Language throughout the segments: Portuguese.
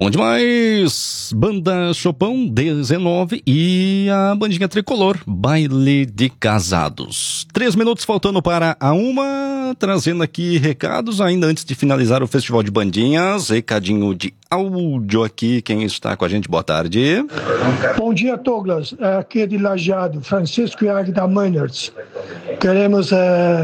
Bom demais! Banda Chopão 19 e a bandinha tricolor, Baile de Casados. 3 minutos faltando para a 1, trazendo aqui recados ainda antes de finalizar o Festival de Bandinhas. Recadinho de áudio aqui, quem está com a gente, boa tarde. Bom dia, Douglas. Aqui é de Lajeado, Francisco e Águida Miners. Queremos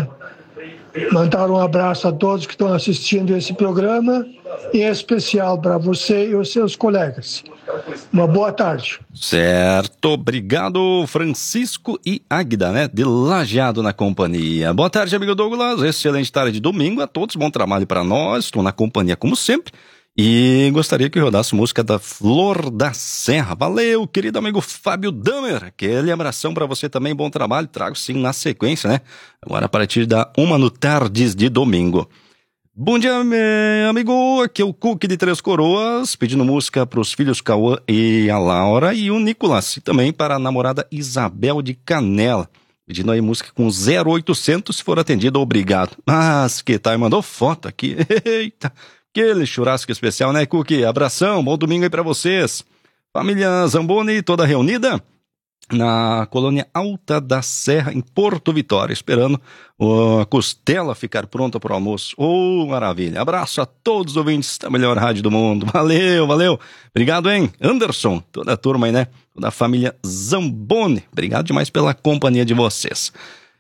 mandar um abraço a todos que estão assistindo esse programa, e em especial para você e os seus colegas. Uma boa tarde. Certo, obrigado, Francisco e Águida, né? De Lajeado na companhia. Boa tarde, amigo Douglas. Excelente tarde de domingo a todos. Bom trabalho para nós. Estou na companhia como sempre. E gostaria que rodasse música da Flor da Serra. Valeu, querido amigo Fábio Damer. Aquele abração para você também, bom trabalho. Trago sim na sequência, né? Agora a partir da 1 no tardes de domingo. Bom dia, meu amigo. Aqui é o Cook de Três Coroas, pedindo música para os filhos Cauã e a Laura e o Nicolas. E também para a namorada Isabel de Canela. Pedindo aí música com 0800, se for atendido, obrigado. Mas que tal? Mandou foto aqui. Eita. Aquele churrasco especial, né, Cookie? Abração, bom domingo aí pra vocês. Família Zamboni, toda reunida na colônia Alta da Serra, em Porto Vitória, esperando a costela ficar pronta pro almoço. Maravilha. Abraço a todos os ouvintes da melhor rádio do mundo. Valeu, valeu. Obrigado, hein? Anderson, toda a turma aí, né? Toda a família Zamboni. Obrigado demais pela companhia de vocês.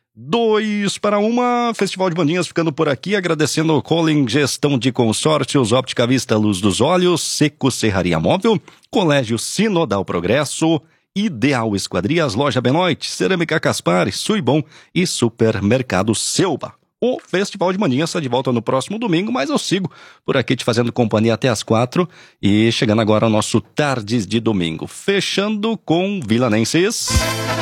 2 para 1, Festival de Bandinhas ficando por aqui, agradecendo ao Colin Gestão de Consórcios, Óptica Vista Luz dos Olhos, Seco Serraria Móvel, Colégio Sinodal Progresso, Ideal Esquadrias, Loja Benoit, Cerâmica Caspar, Suibom e Supermercado Selva. O Festival de Bandinhas está de volta no próximo domingo, mas eu sigo por aqui te fazendo companhia até as 4 e chegando agora ao nosso Tardes de Domingo, fechando com Vilanenses.